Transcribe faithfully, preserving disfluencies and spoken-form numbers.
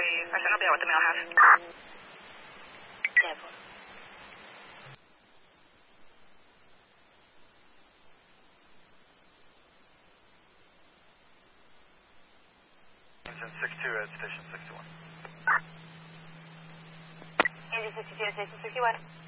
person will be out with the mail house. Devil. Engine six two at station sixty-one. Engine sixty-two at station sixty-one.